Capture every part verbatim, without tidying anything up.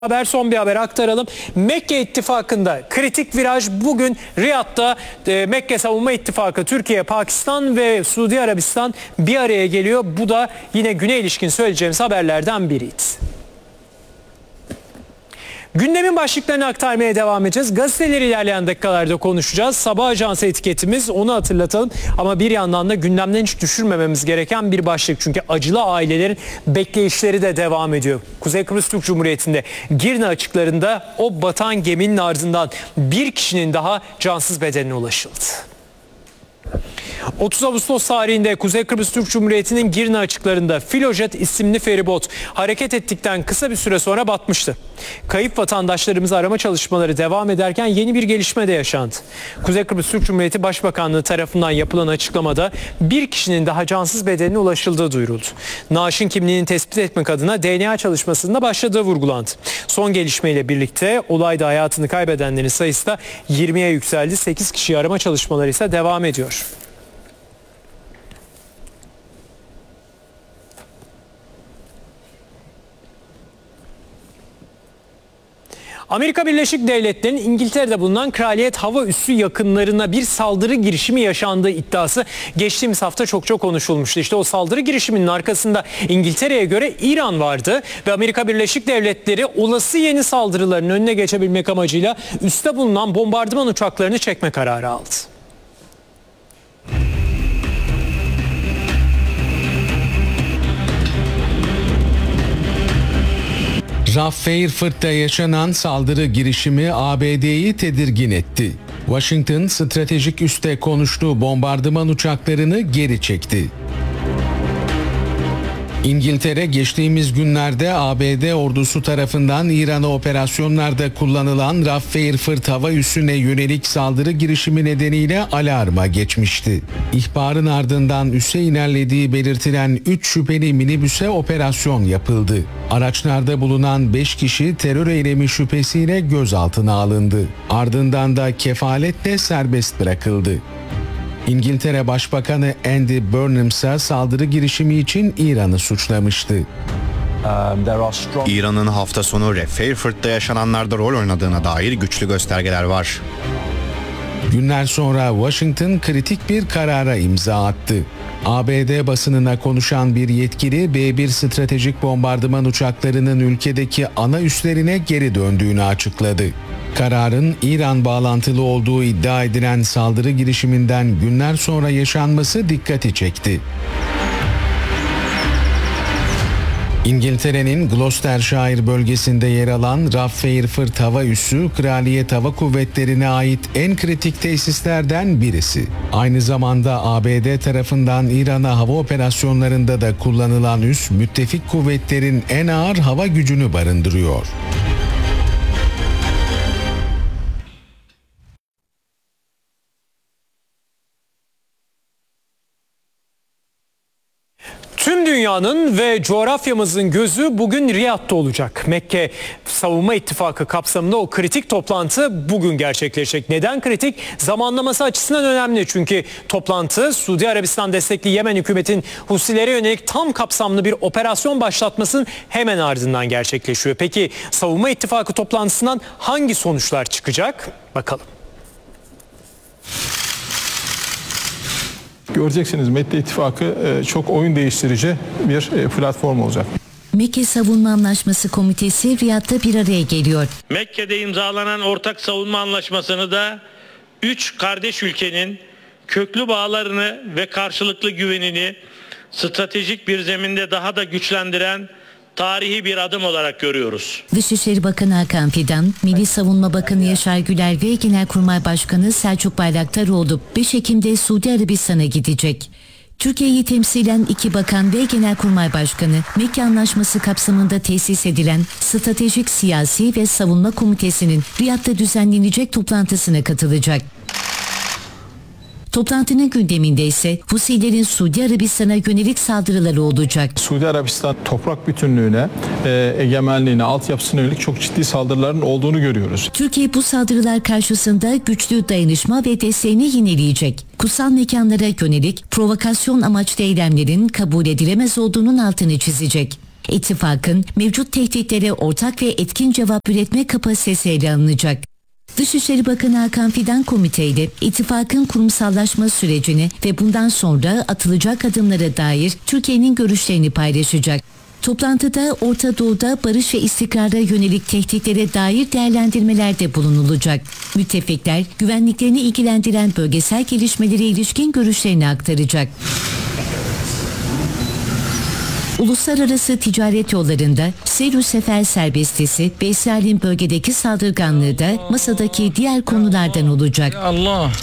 Haber son bir haber aktaralım. Mekke İttifakı'nda kritik viraj bugün Riyad'da e, Mekke Savunma İttifakı Türkiye, Pakistan ve Suudi Arabistan bir araya geliyor. Bu da yine güne ilişkin söyleyeceğimiz haberlerden biriydi. Gündemin başlıklarını aktarmaya devam edeceğiz. Gazeteleri ilerleyen dakikalarda konuşacağız. Sabah ajansı etiketimiz, onu hatırlatalım. Ama bir yandan da gündemden hiç düşürmememiz gereken bir başlık. Çünkü acılı ailelerin bekleyişleri de devam ediyor. Kuzey Kıbrıs Türk Cumhuriyeti'nde Girne açıklarında o batan geminin ardından bir kişinin daha cansız bedenine ulaşıldı. otuz Ağustos tarihinde Kuzey Kıbrıs Türk Cumhuriyeti'nin Girne açıklarında Filojet isimli feribot hareket ettikten kısa bir süre sonra batmıştı. Kayıp vatandaşlarımızı arama çalışmaları devam ederken yeni bir gelişme de yaşandı. Kuzey Kıbrıs Türk Cumhuriyeti Başbakanlığı tarafından yapılan açıklamada bir kişinin daha cansız bedenine ulaşıldığı duyuruldu. Naaşın kimliğini tespit etmek adına D N A çalışmasında başladığı vurgulandı. Son gelişmeyle birlikte olayda hayatını kaybedenlerin sayısı da yirmiye yükseldi. sekiz kişiyi arama çalışmaları ise devam ediyor. Amerika Birleşik Devletleri'nin İngiltere'de bulunan Kraliyet Hava Üssü yakınlarına bir saldırı girişimi yaşandığı iddiası geçtiğimiz hafta çokça konuşulmuştu. İşte o saldırı girişiminin arkasında İngiltere'ye göre İran vardı ve Amerika Birleşik Devletleri olası yeni saldırıların önüne geçebilmek amacıyla üste bulunan bombardıman uçaklarını çekme kararı aldı. Frankfurt'ta yaşanan saldırı girişimi A B D'yi tedirgin etti. Washington stratejik üste konuştuğu bombardıman uçaklarını geri çekti. İngiltere geçtiğimiz günlerde A B D ordusu tarafından İran'a operasyonlarda kullanılan Frankfurt hava üssüne yönelik saldırı girişimi nedeniyle alarma geçmişti. İhbarın ardından üsse ilerlediği belirtilen üç şüpheli minibüse operasyon yapıldı. Araçlarda bulunan beş kişi terör eylemi şüphesiyle gözaltına alındı. Ardından da kefaletle serbest bırakıldı. İngiltere Başbakanı Andy Burnham ise saldırı girişimi için İran'ı suçlamıştı. İran'ın hafta sonu Frankfurt'ta yaşananlarda rol oynadığına dair güçlü göstergeler var. Günler sonra Washington kritik bir karara imza attı. A B D basınına konuşan bir yetkili B bir stratejik bombardıman uçaklarının ülkedeki ana üslerine geri döndüğünü açıkladı. Kararın İran bağlantılı olduğu iddia edilen saldırı girişiminden günler sonra yaşanması dikkati çekti. İngiltere'nin Gloucestershire bölgesinde yer alan Frankfurt hava üssü Kraliyet Hava Kuvvetleri'ne ait en kritik tesislerden birisi. Aynı zamanda A B D tarafından İran'a hava operasyonlarında da kullanılan üs müttefik kuvvetlerin en ağır hava gücünü barındırıyor. Tüm dünyanın ve coğrafyamızın gözü bugün Riyad'da olacak. Mekke Savunma İttifakı kapsamında o kritik toplantı bugün gerçekleşecek. Neden kritik? Zamanlaması açısından önemli. Çünkü toplantı Suudi Arabistan destekli Yemen hükümetin Husilere yönelik tam kapsamlı bir operasyon başlatmasının hemen ardından gerçekleşiyor. Peki Savunma İttifakı toplantısından hangi sonuçlar çıkacak? Bakalım. Göreceksiniz Mekke İttifakı çok oyun değiştirici bir platform olacak. Mekke Savunma Anlaşması Komitesi Riyad'da bir araya geliyor. Mekke'de imzalanan ortak savunma anlaşmasını da üç kardeş ülkenin köklü bağlarını ve karşılıklı güvenini stratejik bir zeminde daha da güçlendiren tarihi bir adım olarak görüyoruz. Dışişleri Bakanı Hakan Fidan, Milli Savunma Bakanı Yaşar Güler ve Genelkurmay Başkanı Selçuk Bayraktaroğlu beş Ekim'de Suudi Arabistan'a gidecek. Türkiye'yi temsilen iki bakan ve Genelkurmay Başkanı Mekke Anlaşması kapsamında tesis edilen Stratejik Siyasi ve Savunma Komitesi'nin Riyad'da düzenlenecek toplantısına katılacak. Toplantının gündeminde ise Husilerin Suudi Arabistan'a yönelik saldırıları olacak. Suudi Arabistan toprak bütünlüğüne, e, egemenliğine, altyapısına yönelik çok ciddi saldırıların olduğunu görüyoruz. Türkiye bu saldırılar karşısında güçlü dayanışma ve desteğini yineleyecek. Kutsal mekanlara yönelik provokasyon amaçlı eylemlerin kabul edilemez olduğunun altını çizecek. İttifakın mevcut tehditlere ortak ve etkin cevap üretme kapasitesi ele alınacak. Dışişleri Bakanı Hakan Fidan komiteyle ittifakın kurumsallaşma sürecini ve bundan sonra atılacak adımlara dair Türkiye'nin görüşlerini paylaşacak. Toplantıda Orta Doğu'da barış ve istikrara yönelik tehditlere dair değerlendirmelerde bulunulacak. Müttefikler güvenliklerini ilgilendiren bölgesel gelişmelere ilişkin görüşlerini aktaracak. Uluslararası ticaret yollarında Seyir sefer serbestisi ve İsrail'in bölgedeki saldırganlığı da masadaki diğer konulardan olacak. Allah.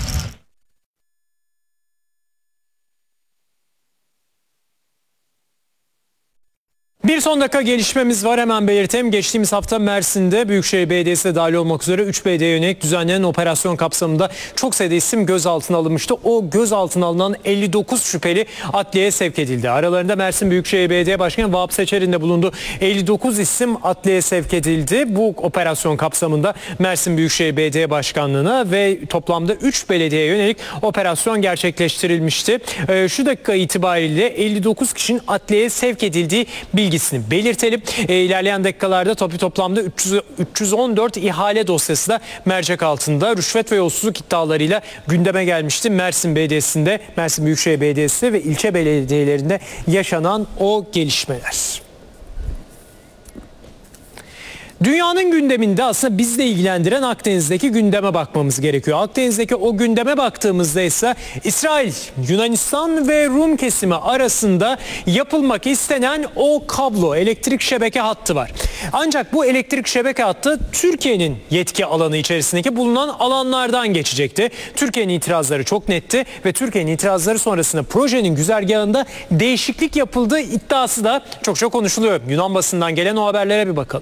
Bir son dakika gelişmemiz var, hemen belirtelim. Geçtiğimiz hafta Mersin'de Büyükşehir Belediyesi de dahil olmak üzere üç belediyeye yönelik düzenlenen operasyon kapsamında çok sayıda isim gözaltına alınmıştı. O gözaltına alınan elli dokuz şüpheli adliyeye sevk edildi. Aralarında Mersin Büyükşehir Belediye Başkanı Vahap Seçer'in de bulunduğu elli dokuz isim adliyeye sevk edildi. Bu operasyon kapsamında Mersin Büyükşehir Belediye Başkanlığı'na ve toplamda üç belediyeye yönelik operasyon gerçekleştirilmişti. Ee, şu dakika itibariyle elli dokuz kişinin adliyeye sevk edildiği bilgisi belirtelim. E, ilerleyen dakikalarda topu toplamda üç yüz, üç yüz on dört ihale dosyası da mercek altında rüşvet ve yolsuzluk iddialarıyla gündeme gelmişti. Mersin Belediyesi'nde, Mersin Büyükşehir Belediyesi ve ilçe belediyelerinde yaşanan o gelişmeler. Dünyanın gündeminde aslında bizi de ilgilendiren Akdeniz'deki gündeme bakmamız gerekiyor. Akdeniz'deki o gündeme baktığımızda ise İsrail, Yunanistan ve Rum kesimi arasında yapılmak istenen o kablo, elektrik şebeke hattı var. Ancak bu elektrik şebeke hattı Türkiye'nin yetki alanı içerisindeki bulunan alanlardan geçecekti. Türkiye'nin itirazları çok netti ve Türkiye'nin itirazları sonrasında projenin güzergahında değişiklik yapıldığı iddiası da çokça konuşuluyor. Yunan basından gelen o haberlere bir bakalım.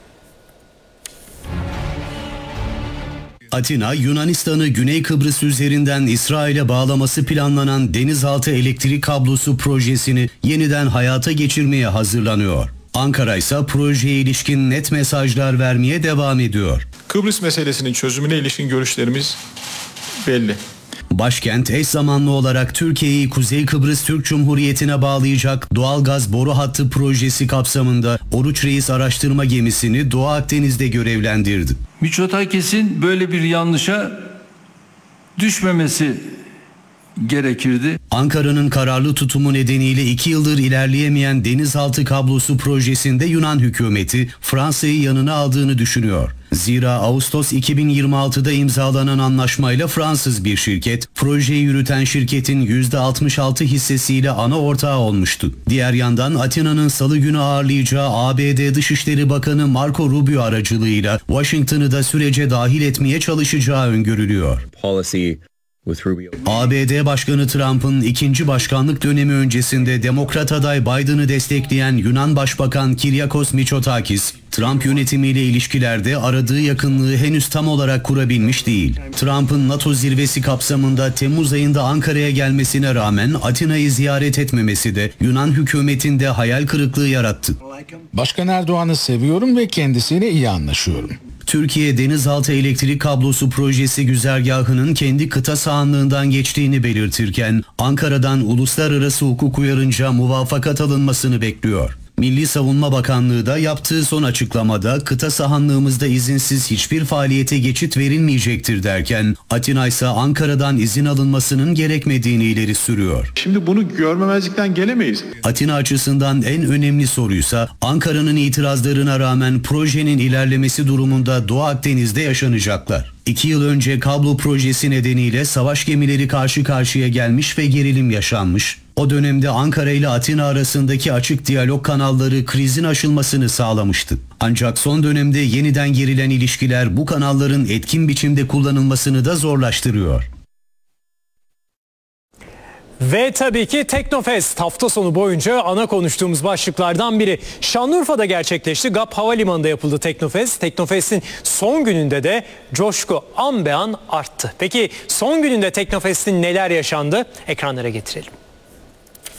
Atina, Yunanistan'ı Güney Kıbrıs üzerinden İsrail'e bağlaması planlanan denizaltı elektrik kablosu projesini yeniden hayata geçirmeye hazırlanıyor. Ankara ise projeye ilişkin net mesajlar vermeye devam ediyor. Kıbrıs meselesinin çözümüne ilişkin görüşlerimiz belli. Başkent eş zamanlı olarak Türkiye'yi Kuzey Kıbrıs Türk Cumhuriyeti'ne bağlayacak doğalgaz boru hattı projesi kapsamında Oruç Reis araştırma gemisini Doğu Akdeniz'de görevlendirdi. Mitsotakis'in böyle bir yanlışa düşmemesi gerekirdi. Ankara'nın kararlı tutumu nedeniyle iki yıldır ilerleyemeyen denizaltı kablosu projesinde Yunan hükümeti Fransa'yı yanına aldığını düşünüyor. Zira Ağustos iki bin yirmi altıda imzalanan anlaşmayla Fransız bir şirket, projeyi yürüten şirketin yüzde altmış altı hissesiyle ana ortağı olmuştu. Diğer yandan Atina'nın salı günü ağırlayacağı A B D Dışişleri Bakanı Marco Rubio aracılığıyla Washington'ı da sürece dahil etmeye çalışacağı öngörülüyor. Policy. A B D Başkanı Trump'ın ikinci başkanlık dönemi öncesinde Demokrat aday Biden'ı destekleyen Yunan Başbakan Kyriakos Mitsotakis, Trump yönetimiyle ilişkilerde aradığı yakınlığı henüz tam olarak kurabilmiş değil. Trump'ın NATO zirvesi kapsamında Temmuz ayında Ankara'ya gelmesine rağmen Atina'yı ziyaret etmemesi de Yunan hükümetinde hayal kırıklığı yarattı. Başkan Erdoğan'ı seviyorum ve kendisiyle iyi anlaşıyorum. Türkiye denizaltı elektrik kablosu projesi güzergahının kendi kıta sahanlığından geçtiğini belirtirken Ankara'dan uluslararası hukuk uyarınca muvafakat alınmasını bekliyor. Milli Savunma Bakanlığı da yaptığı son açıklamada kıta sahanlığımızda izinsiz hiçbir faaliyete geçit verilmeyecektir derken Atina ise Ankara'dan izin alınmasının gerekmediğini ileri sürüyor. Şimdi bunu görmemezlikten gelemeyiz. Atina açısından en önemli soruysa Ankara'nın itirazlarına rağmen projenin ilerlemesi durumunda Doğu Akdeniz'de yaşanacaklar. İki yıl önce kablo projesi nedeniyle savaş gemileri karşı karşıya gelmiş ve gerilim yaşanmış. O dönemde Ankara ile Atina arasındaki açık diyalog kanalları krizin aşılmasını sağlamıştı. Ancak son dönemde yeniden gerilen ilişkiler bu kanalların etkin biçimde kullanılmasını da zorlaştırıyor. Ve tabii ki Teknofest hafta sonu boyunca ana konuştuğumuz başlıklardan biri. Şanlıurfa'da gerçekleşti. G A P Havalimanı'nda yapıldı Teknofest. Teknofest'in son gününde de coşku an be an arttı. Peki son gününde Teknofest'in neler yaşandı? Ekranlara getirelim.